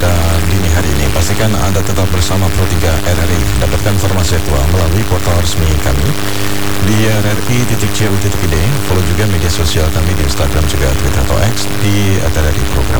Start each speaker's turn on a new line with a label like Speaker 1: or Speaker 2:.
Speaker 1: pada dini hari ini. Pastikan Anda tetap bersama Pro 3 RRI. Dapatkan informasi aktual melalui portal resmi kami di rri.co.id. Follow juga media sosial kami di Instagram juga Twitter atau X di RRI Program